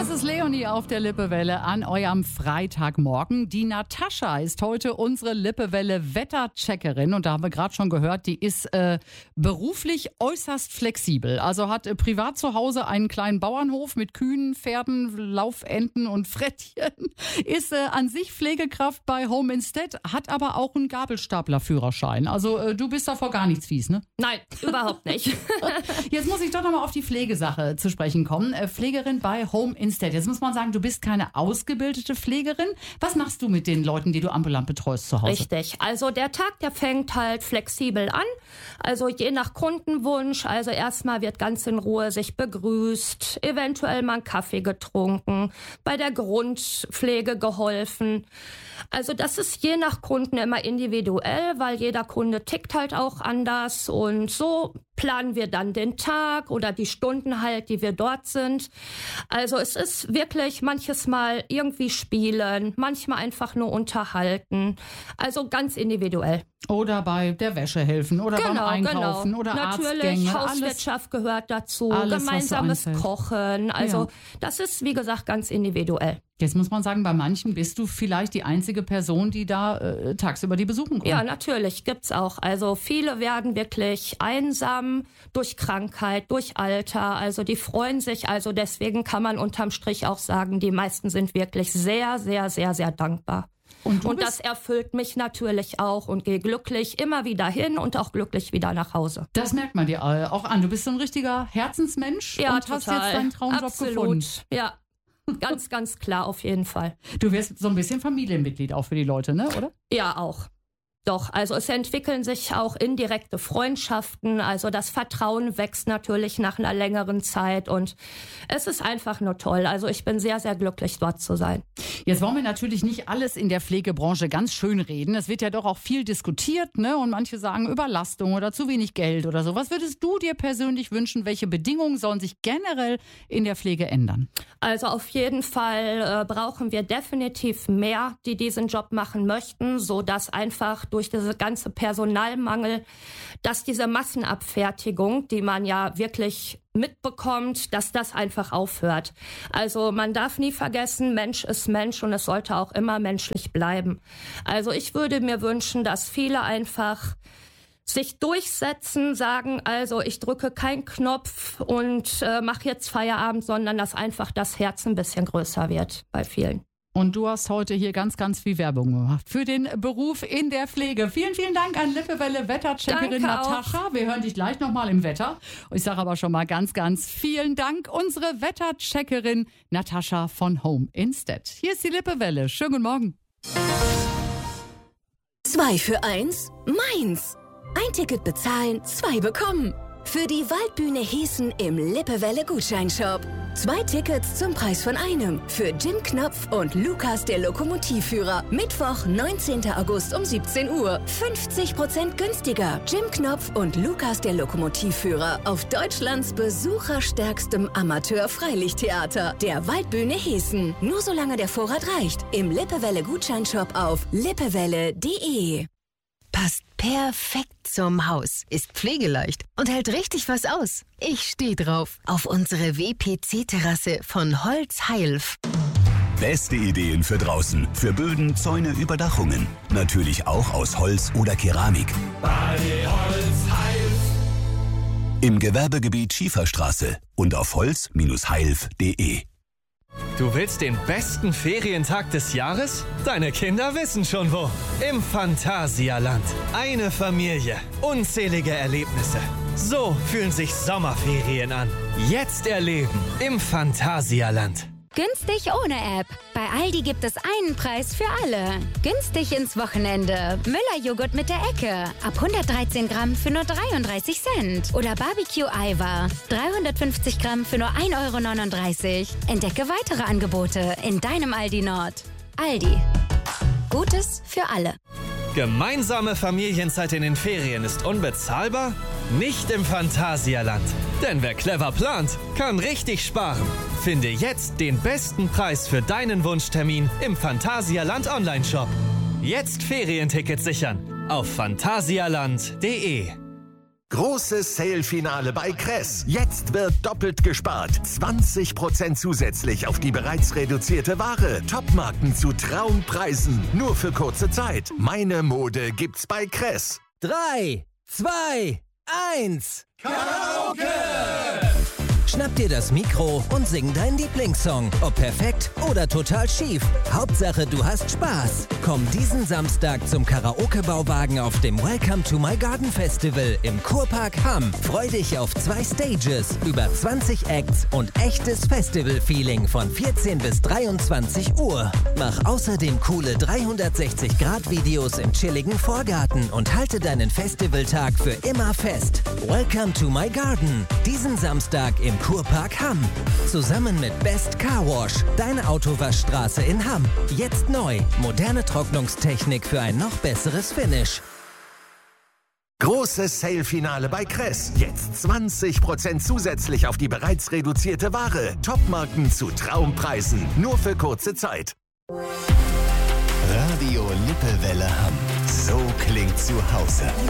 Das ist Leonie auf der Lippewelle an eurem Freitagmorgen. Die Natascha ist heute unsere Lippewelle-Wettercheckerin und da haben wir gerade schon gehört, die ist beruflich äußerst flexibel. Also hat privat zu Hause einen kleinen Bauernhof mit Kühen, Pferden, Laufenten und Frettchen. Ist an sich Pflegekraft bei Home Instead, hat aber auch einen Gabelstapler-Führerschein. Also du bist davor gar nichts fies, ne? Nein, überhaupt nicht. Jetzt muss ich doch nochmal auf die Pflegesache zu sprechen kommen. Pflegerin bei Home Instead. Jetzt muss man sagen, du bist keine ausgebildete Pflegerin. Was machst du mit den Leuten, die du ambulant betreust zu Hause? Richtig. Also der Tag, der fängt halt flexibel an. Also je nach Kundenwunsch. Also erstmal wird ganz in Ruhe sich begrüßt, eventuell mal einen Kaffee getrunken, bei der Grundpflege geholfen. Also das ist je nach Kunden immer individuell, weil jeder Kunde tickt halt auch anders und so planen wir dann den Tag oder die Stunden halt, die wir dort sind. Also es ist wirklich manches Mal irgendwie spielen, manchmal einfach nur unterhalten. Also ganz individuell. Oder bei der Wäsche helfen oder beim Einkaufen oder natürlich, Arztgänge. Hauswirtschaft gehört dazu, alles, gemeinsames Kochen. Also das ist, wie gesagt, ganz individuell. Jetzt muss man sagen, bei manchen bist du vielleicht die einzige Person, die da tagsüber die besuchen kommt. Ja, natürlich, gibt's auch. Also viele werden wirklich einsam durch Krankheit, durch Alter. Also die freuen sich. Also deswegen kann man unterm Strich auch sagen, die meisten sind wirklich sehr, sehr, sehr, sehr dankbar. Und das erfüllt mich natürlich auch und gehe glücklich immer wieder hin und auch glücklich wieder nach Hause. Das merkt man dir auch an. Du bist so ein richtiger Herzensmensch und hast jetzt deinen Traumjob gefunden. Ja, ganz, ganz klar auf jeden Fall. Du wirst so ein bisschen Familienmitglied auch für die Leute, ne, oder? Ja, auch. Doch, also es entwickeln sich auch indirekte Freundschaften, also das Vertrauen wächst natürlich nach einer längeren Zeit und es ist einfach nur toll. Also ich bin sehr, sehr glücklich, dort zu sein. Jetzt wollen wir natürlich nicht alles in der Pflegebranche ganz schön reden. Es wird ja doch auch viel diskutiert, ne? Und manche sagen Überlastung oder zu wenig Geld oder so. Was würdest du dir persönlich wünschen? Welche Bedingungen sollen sich generell in der Pflege ändern? Also auf jeden Fall brauchen wir definitiv mehr, die diesen Job machen möchten, sodass einfach durch diese ganze Personalmangel, dass diese Massenabfertigung, die man ja wirklich mitbekommt, dass das einfach aufhört. Also man darf nie vergessen, Mensch ist Mensch und es sollte auch immer menschlich bleiben. Also ich würde mir wünschen, dass viele einfach sich durchsetzen, sagen, also ich drücke keinen Knopf und mache jetzt Feierabend, sondern dass einfach das Herz ein bisschen größer wird bei vielen. Und du hast heute hier ganz, ganz viel Werbung gemacht für den Beruf in der Pflege. Vielen, vielen Dank an Lippewelle-Wettercheckerin Natascha. Wir hören dich gleich nochmal im Wetter. Ich sage aber schon mal ganz, ganz vielen Dank. Unsere Wettercheckerin Natascha von Home Instead. Hier ist die Lippewelle. Schönen guten Morgen. 2 für 1, meins. Ein Ticket bezahlen, 2 bekommen. Für die Waldbühne Hessen im Lippewelle-Gutscheinshop. 2 Tickets zum Preis von einem. Für Jim Knopf und Lukas, der Lokomotivführer. Mittwoch, 19. August um 17 Uhr. 50% günstiger. Jim Knopf und Lukas, der Lokomotivführer. Auf Deutschlands besucherstärkstem Amateur-Freilichttheater. Der Waldbühne Hessen. Nur solange der Vorrat reicht. Im Lippewelle-Gutscheinshop auf lippewelle.de. Passt perfekt zum Haus, ist pflegeleicht und hält richtig was aus. Ich stehe drauf. Auf unsere WPC-Terrasse von Holz Heilf. Beste Ideen für draußen, für Böden, Zäune, Überdachungen. Natürlich auch aus Holz oder Keramik. Bei Holz Heilf. Im Gewerbegebiet Schieferstraße und auf holz-heilf.de. Du willst den besten Ferientag des Jahres? Deine Kinder wissen schon wo. Im Phantasialand. Eine Familie. Unzählige Erlebnisse. So fühlen sich Sommerferien an. Jetzt erleben im Phantasialand. Günstig ohne App. Bei Aldi gibt es einen Preis für alle. Günstig ins Wochenende. Müller-Joghurt mit der Ecke. Ab 113 Gramm für nur 33 Cent. Oder Barbecue-Eiweiß. 350 Gramm für nur 1,39 €. Entdecke weitere Angebote in deinem Aldi Nord. Aldi. Gutes für alle. Gemeinsame Familienzeit in den Ferien ist unbezahlbar? Nicht im Phantasialand. Denn wer clever plant, kann richtig sparen. Finde jetzt den besten Preis für deinen Wunschtermin im Phantasialand Online-Shop. Jetzt Ferientickets sichern auf phantasialand.de. Großes Sale-Finale bei Kress. Jetzt wird doppelt gespart. 20% zusätzlich auf die bereits reduzierte Ware. Topmarken zu Traumpreisen. Nur für kurze Zeit. Meine Mode gibt's bei Kress. 3, 2, 1. Karaoke! Schnapp dir das Mikro und sing deinen Lieblingssong. Ob perfekt oder total schief. Hauptsache, du hast Spaß. Komm diesen Samstag zum Karaoke-Bauwagen auf dem Welcome to My Garden Festival im Kurpark Hamm. Freu dich auf 2 Stages, über 20 Acts und echtes Festival-Feeling von 14 bis 23 Uhr. Mach außerdem coole 360-Grad-Videos im chilligen Vorgarten und halte deinen Festivaltag für immer fest. Welcome to My Garden. Diesen Samstag im Kurpark Hamm. Zusammen mit Best Car Wash, deine Autowaschstraße in Hamm. Jetzt neu. Moderne Trocknungstechnik für ein noch besseres Finish. Großes Sale-Finale bei Kress. Jetzt 20% zusätzlich auf die bereits reduzierte Ware. Topmarken zu Traumpreisen. Nur für kurze Zeit. Radio Lippewelle Hamm. So klingt zu Hause.